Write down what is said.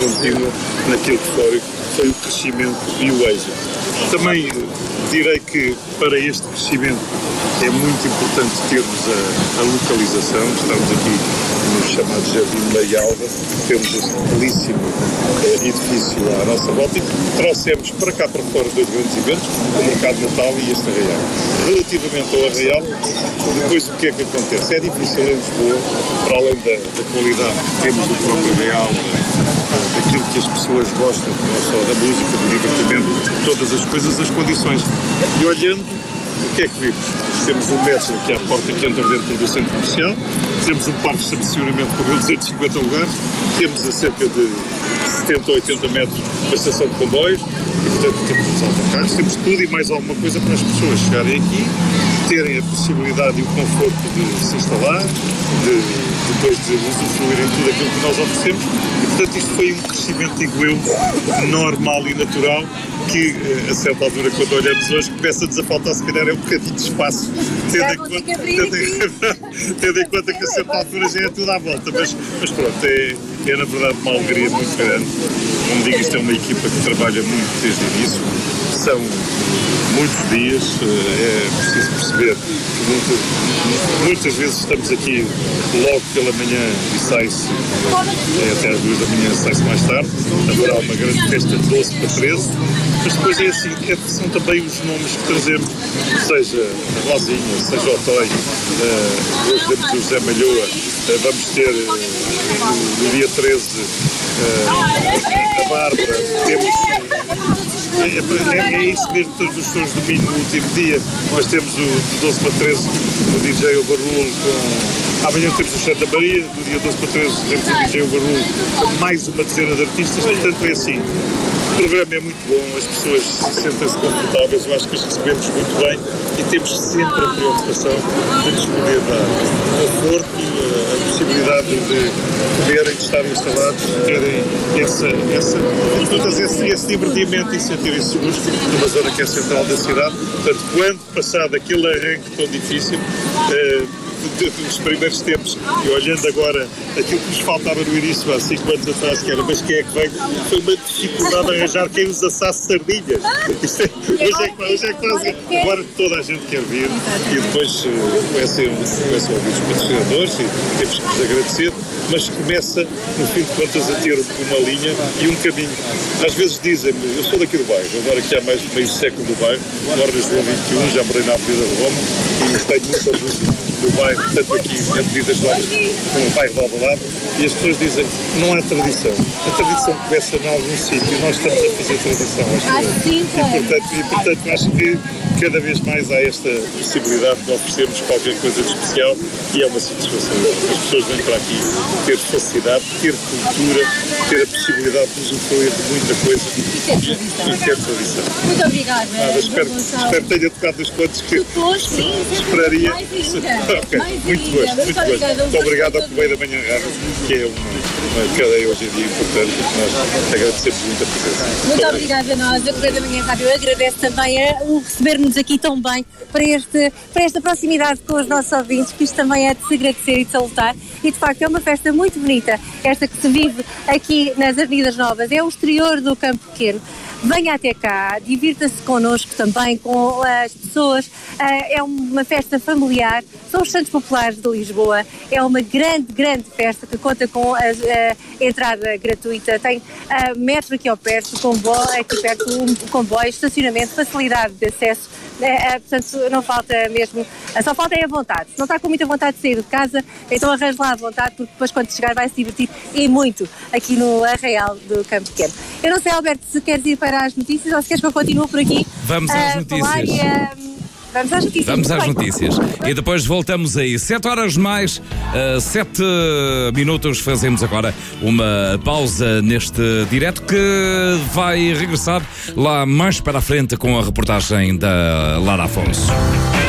contínua naquilo que foi o crescimento e o êxito. Também direi que para este crescimento é muito importante termos a localização. Estamos aqui no chamado Jardim da Alva, temos este belíssimo edifício à nossa volta e trouxemos para cá para fora dois grandes eventos, o Mercado de Natal e este Arraial. Relativamente ao Arraial, depois o que é que acontece? É difícil em Lisboa, para além da qualidade que temos do próprio Arraial, daquilo que as pessoas gostam, não só da música, do divertimento, todas as coisas, as condições. E olhando, o que é que vimos? Temos um metro aqui à porta que entra dentro do centro comercial, temos um parque de estacionamento com 250 lugares, temos a cerca de 70 ou 80 metros a estação de comboios e, portanto, temos os autocarros, temos tudo e mais alguma coisa para as pessoas chegarem aqui, terem a possibilidade e o conforto de se instalar, depois de usufruírem tudo aquilo que nós oferecemos e, portanto, isto foi um crescimento, digo eu, normal e natural que, a certa altura, quando olhamos hoje, começa-nos a faltar, se calhar, é um bocadinho de espaço, tendo em conta que, a certa altura, já é tudo à volta. Mas pronto, é na verdade uma alegria muito grande. Como digo, isto é uma equipa que trabalha muito desde o início. São muitos dias, é preciso perceber que muitas vezes estamos aqui logo pela manhã e sai-se, até às 2 da manhã sai-se mais tarde, haverá uma grande festa de 12 para 13, mas depois é assim, são também os nomes que trazemos, seja a Rosinha, seja o Toy, hoje temos o José Malhoa, vamos ter no dia 13 a Bárbara, temos... É isso mesmo, todos os sons do Minho no último dia. Nós temos o 12 para 13, o DJ Overrule com... Amanhã temos o Santa Maria, no dia 12 para 13 temos o DJ Overrule com mais uma dezena de artistas, portanto é assim. O programa é muito bom, as pessoas sentem-se confortáveis, eu acho que as recebemos muito bem e temos sempre a preocupação de lhes poder dar conforto, a possibilidade de poderem estar instalados, terem esse divertimento e sentirem-se seguros numa zona que é central da cidade. Portanto, quando passado aquele arranque tão difícil, dos primeiros tempos, e olhando agora aquilo que nos faltava no início há 5 anos atrás, que era, mas quem é que vem? Foi uma dificuldade de arranjar quem nos assasse sardinhas. Hoje é quase, agora toda a gente quer vir e depois começam a ouvir os patrocinadores e temos que lhes agradecer, mas começa, no fim de contas, a ter uma linha e um caminho. Às vezes dizem-me, eu sou daqui do bairro, eu moro aqui há mais de meio século do bairro, moro na João 21, já morei na Avenida de Roma e tenho muita música do bairro, tanto aqui na Avenida de Lopes como no bairro de Alvalade, e as pessoas dizem, não há tradição. A tradição começa em algum sítio e nós estamos a fazer tradição. E portanto acho que cada vez mais há esta possibilidade de oferecermos qualquer coisa de especial e é uma satisfação. As pessoas vêm para aqui ter facilidade, ter cultura, ter a possibilidade de usufruir de muita coisa e ter tradição. Muito obrigada. Espero que tenha tocado nos pontos que esperaria. Okay. Muito gosto. Muito obrigado ao Correio da Manhã Rádio, que é uma cadeia hoje em dia importante e que nós agradecemos muito a presença. Muito obrigada a nós, a Correio da Manhã Rádio agradece também o receber-nos aqui tão bem para esta proximidade com os nossos ouvintes, que isto também é de se agradecer e de salutar. E de facto é uma festa muito bonita, esta que se vive aqui nas Avenidas Novas, é o exterior do Campo Pequeno. Venha até cá, divirta-se connosco também, com as pessoas, é uma festa familiar, são os Santos Populares de Lisboa, é uma grande festa que conta com a entrada gratuita, tem metro aqui ao perto, comboio, aqui perto, comboio, estacionamento, facilidade de acesso, portanto não falta mesmo, só falta é a vontade. Se não está com muita vontade de sair de casa, então arranje lá a vontade, porque depois quando chegar vai se divertir e muito aqui no Arraial do Campo Pequeno. Eu não sei, Alberto, se queres ir para as notícias ou se queres que eu continue por aqui. Vamos às notícias. Vamos às notícias. Vamos às notícias. E depois voltamos aí. 7 horas mais 7 minutos. Fazemos agora uma pausa neste direto que vai regressar lá mais para a frente com a reportagem da Lara Afonso.